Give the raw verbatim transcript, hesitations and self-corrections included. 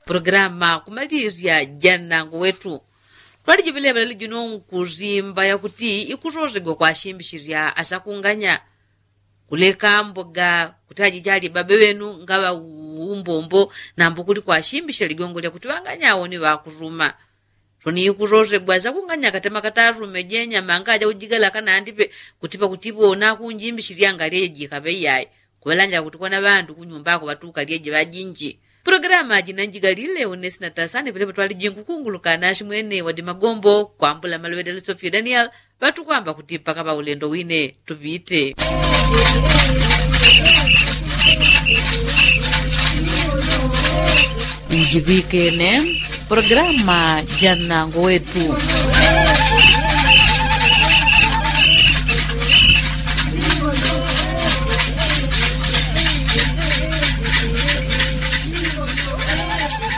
programa kumalizia janango wetu twalijipeleka lino nkuzimba yakuti ikuzozegwa kwa shimbishirya asakunganya kuleka mboga kutaji jali babe wenu ngaba umbombo nambo kuli kwa shimbisha ligongo lya kuti banganyawo ni bakuzuma toni ikuzozegwa zakunganya katema kataru mejenya mangaja ujigala kana andipe kutipa kutipo na kunjimbishirya ngaleji kabeyayi kubelanja kuti kona bantu kunyumbako batuka lieje bajinji programa jinanjigalile unesina tasane pele patwali jingu kungulukana shimwene wadi magombo kwambula malwedele Sofia Daniel batu kwamba kutipa kaba ulendo wine tubite njibike ne programa janango wetu